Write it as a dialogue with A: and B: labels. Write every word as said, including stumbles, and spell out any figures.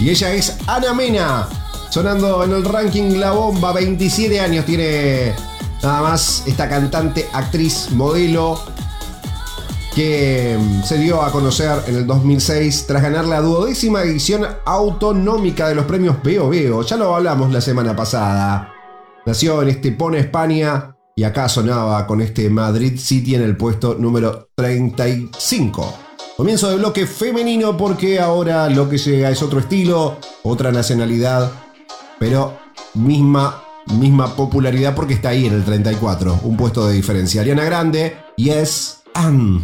A: Y ella es Ana Mena, sonando en el ranking La Bomba. veintisiete años tiene nada más esta cantante, actriz, modelo, que se dio a conocer en el dos mil seis tras ganar la duodécima edición autonómica de los premios Veo Veo. Ya lo hablamos la semana pasada. Nació en Estepona, España, y acá sonaba con este Madrid City en el puesto número treinta y cinco. Comienzo de bloque femenino porque ahora lo que llega es otro estilo, otra nacionalidad, pero misma, misma popularidad porque está ahí en el treinta y cuatro, un puesto de diferencia. Ariana Grande, Yes and.